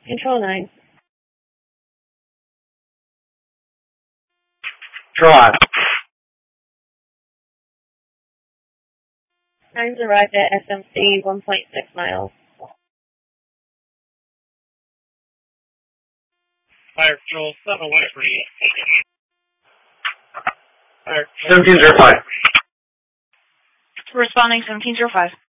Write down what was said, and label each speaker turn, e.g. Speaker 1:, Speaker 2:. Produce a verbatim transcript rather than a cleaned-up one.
Speaker 1: Control nine.
Speaker 2: Drive.
Speaker 1: Nine's arrived at S M C one point six miles.
Speaker 3: Fire Control seven one three. Fire
Speaker 2: seventeen zero five.
Speaker 4: Responding seventeen zero five.